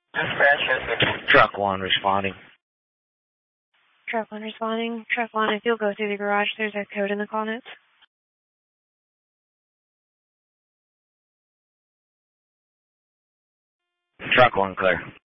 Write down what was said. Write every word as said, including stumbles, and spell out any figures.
Truck one responding. Truck one responding. Truck one, if you'll go through the garage, there's a code in the call notes. Truck one clear.